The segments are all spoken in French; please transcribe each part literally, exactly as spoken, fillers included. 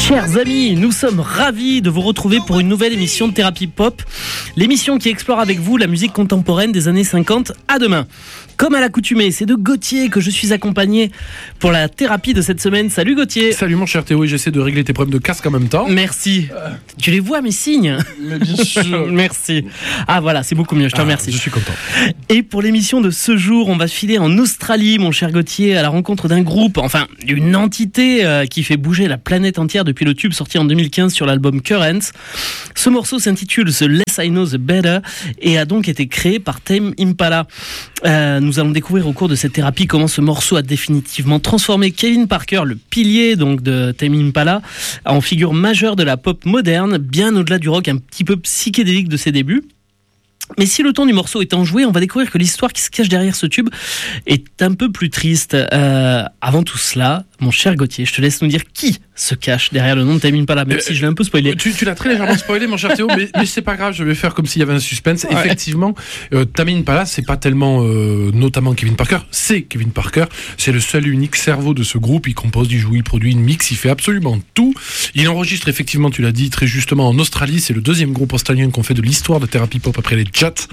Chers amis, nous sommes ravis de vous retrouver pour une nouvelle émission de Thérapie Pop, l'émission qui explore avec vous la musique contemporaine des années cinquante à demain. Comme à l'accoutumée, c'est de Gauthier que je suis accompagné pour la thérapie de cette semaine. Salut Gauthier. Salut mon cher Théo, et j'essaie de régler tes problèmes de casque en même temps. Merci. Euh... Tu les vois mes signes? Mais bien sûr. Merci. Ah voilà, c'est beaucoup mieux, je te ah, remercie. Je suis content. Et pour l'émission de ce jour, on va filer en Australie, mon cher Gauthier, à la rencontre d'un groupe, enfin d'une entité euh, qui fait bouger la planète entière depuis le tube sorti en deux mille quinze sur l'album Currents. Ce morceau s'intitule The Less I Know The Better et a donc été créé par Tame Impala. Euh, nous allons découvrir au cours de cette thérapie comment ce morceau a définitivement transformé Kevin Parker, le pilier donc de Tame Impala, en figure majeure de la pop moderne, bien au-delà du rock un petit peu psychédélique de ses débuts. Mais si le ton du morceau est enjoué, on va découvrir que l'histoire qui se cache derrière ce tube est un peu plus triste. Euh, avant tout cela, mon cher Gauthier, je te laisse nous dire qui se cache derrière le nom de Tame Impala, même euh, si je l'ai un peu spoilé. Tu, tu l'as très légèrement spoilé, mon cher Théo, mais, mais c'est pas grave, je vais faire comme s'il y avait un suspense. Ouais. Effectivement, euh, Tame Impala, c'est pas tellement, euh, notamment Kevin Parker, c'est Kevin Parker, c'est le seul et unique cerveau de ce groupe. Il compose, il joue, il produit, il mixe, il fait absolument tout. Il enregistre effectivement, tu l'as dit très justement, en Australie. C'est le deuxième groupe australien qu'on fait de l'histoire de Thérapie Pop après les Jets.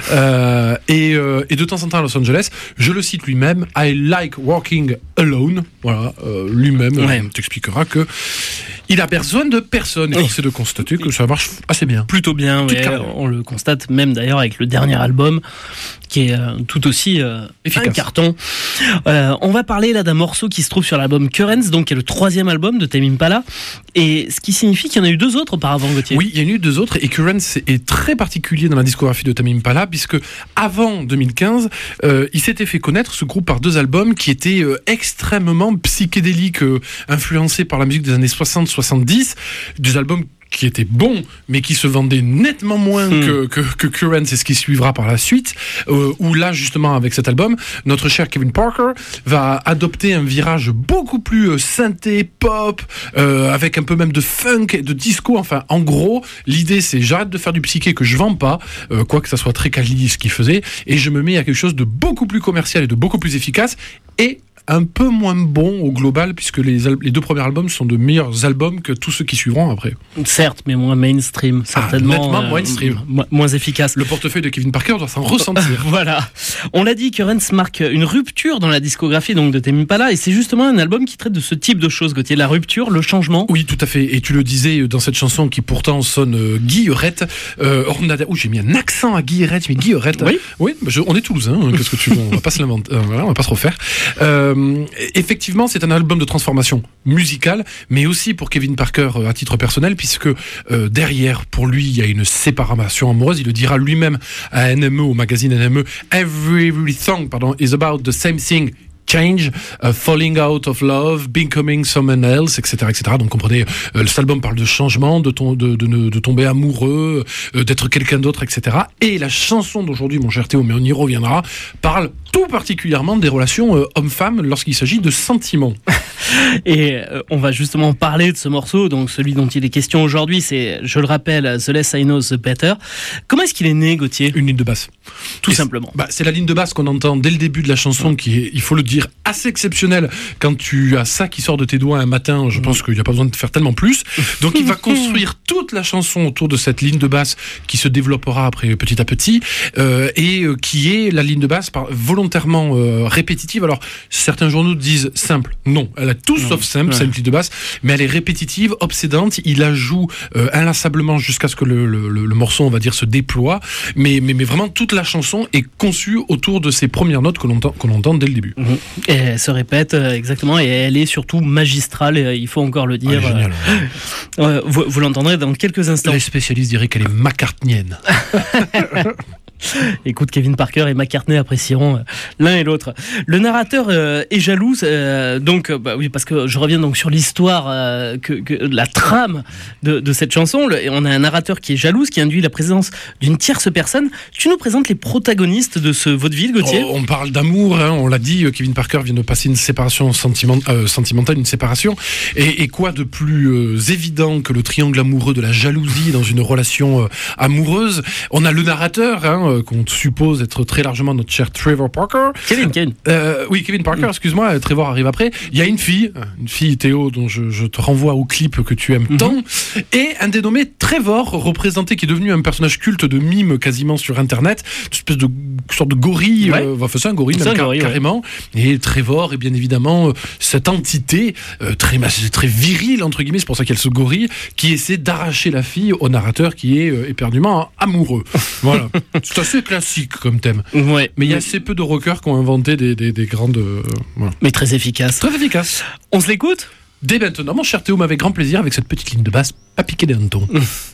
Euh, et, euh, et de temps en temps à Los Angeles, je le cite lui-même, I like working alone. Voilà, euh, lui-même ouais. euh, t'expliquera que il a besoin de personne. Et oui. C'est de constater que ça marche assez bien. Plutôt bien, ouais, on le constate même d'ailleurs avec le dernier album qui est euh, tout aussi euh, un carton. Euh, on va parler là d'un morceau qui se trouve sur l'album Currents, donc qui est le troisième album de Tame Impala, et ce qui signifie qu'il y en a eu deux autres auparavant, Gauthier. Oui, il y en a eu deux autres, et Currents est très particulier dans la discographie de Tame Impala, puisque avant deux mille quinze, euh, il s'était fait connaître ce groupe par deux albums qui étaient euh, extrêmement psychédéliques, euh, influencés par la musique des années soixante soixante-dix, des albums qui était bon, mais qui se vendait nettement moins mmh. que, que, que Currents, et ce qui suivra par la suite, euh, où là, justement, avec cet album, notre cher Kevin Parker va adopter un virage beaucoup plus euh, synthé, pop, euh, avec un peu même de funk, de disco. Enfin, en gros, l'idée, c'est j'arrête de faire du psyché que je vends pas, euh, quoi que ça soit très quali ce qu'il faisait, et je me mets à quelque chose de beaucoup plus commercial et de beaucoup plus efficace, et un peu moins bon au global, puisque les, al- les deux premiers albums sont de meilleurs albums que tous ceux qui suivront après. Certes, mais moins mainstream, certainement. Ah, nettement euh, mainstream. M- moins efficace. Le portefeuille de Kevin Parker doit s'en ressentir. Voilà. On l'a dit, Currents marque une rupture dans la discographie donc, de Tame Impala, et c'est justement un album qui traite de ce type de choses, Gauthier, la rupture, le changement. Oui, tout à fait. Et tu le disais dans cette chanson qui pourtant sonne euh, guillerette. Euh, on a... Ouh, j'ai mis un accent à guillerette, mais guillerette. Oui. Oui, je... on est toulousain, hein, qu'est-ce que tu veux, on va pas se l'inventer, euh, voilà, on va pas se refaire. Euh, Effectivement, c'est un album de transformation musicale, mais aussi pour Kevin Parker à titre personnel, puisque euh, derrière, pour lui, il y a une séparation amoureuse. Il le dira lui-même à N M E, au magazine N M E, Every, every song, pardon, is about the same thing. Change, uh, falling out of love, becoming someone else, et cetera, et cetera. Donc, comprenez, euh, cet album parle de changement, de, ton, de, de, de tomber amoureux, euh, d'être quelqu'un d'autre, et cetera. Et la chanson d'aujourd'hui, mon cher Théo, mais on y reviendra, parle tout particulièrement des relations euh, hommes-femmes lorsqu'il s'agit de sentiments. Et euh, on va justement parler de ce morceau, donc celui dont il est question aujourd'hui, c'est, je le rappelle, The Less I Know The Better. Comment est-ce qu'il est né, Gauthier ? Une ligne de basse. Tout et simplement. C'est, bah, c'est la ligne de basse qu'on entend dès le début de la chanson, mmh. qui est, il faut le dire, assez exceptionnelle. Quand tu as ça qui sort de tes doigts un matin, je mmh. pense qu'il n'y a pas besoin de faire tellement plus. Donc il va construire toute la chanson autour de cette ligne de basse qui se développera après petit à petit, euh, et euh, qui est la ligne de basse par, volontairement euh, répétitive. Alors certains journaux disent simple. Non, elle a tout non. sauf simple, ouais. c'est une ligne de basse, mais elle est répétitive, obsédante. Il la joue euh, inlassablement jusqu'à ce que le, le, le morceau, on va dire, se déploie. Mais, mais, mais vraiment, toute la chanson est conçue autour de ces premières notes que l'on entend, que l'on entend dès le début. Mmh. Et elle se répète, euh, exactement, et elle est surtout magistrale, et, il faut encore le dire. Ah, génial, euh, euh, vous, vous l'entendrez dans quelques instants. Les spécialistes diraient qu'elle est macartnienne. Écoute, Kevin Parker et McCartney apprécieront euh, l'un et l'autre. Le narrateur euh, est jaloux, euh, donc euh, bah oui, parce que je reviens donc sur l'histoire, euh, que, que la trame de, de cette chanson. Le, on a un narrateur qui est jaloux, ce qui induit la présence d'une tierce personne. Tu nous présentes les protagonistes de ce vaudeville, Gauthier ? Oh, on parle d'amour, hein, on l'a dit. Kevin Parker vient de passer une séparation sentiment, euh, sentimentale, une séparation. Et, et quoi de plus euh, évident que le triangle amoureux de la jalousie dans une relation euh, amoureuse ? On a le narrateur. Hein, euh, qu'on suppose être très largement notre cher Trevor Parker. Kevin, Kevin. Euh, oui, Kevin Parker, excuse-moi, Trevor arrive après. Il y a une fille, une fille Théo, dont je, je te renvoie au clip que tu aimes mm-hmm. tant, et un dénommé Trevor, représenté, qui est devenu un personnage culte de mime quasiment sur Internet, une espèce de sorte de gorille, ouais. euh, enfin c'est un gorille, même un gorille, carrément. Ouais. Et Trevor est bien évidemment euh, cette entité euh, très, très virile, entre guillemets, c'est pour ça qu'il y a ce gorille, qui essaie d'arracher la fille au narrateur qui est euh, éperdument amoureux. Voilà. C'est assez classique comme thème. Ouais. Mais il y a assez peu de rockers qui ont inventé des, des, des grandes... Euh, voilà. Mais très efficace. Très efficace. On se l'écoute ? Dès maintenant, mon cher Théo, avec grand plaisir, avec cette petite ligne de basse, pas piquer des hannetons.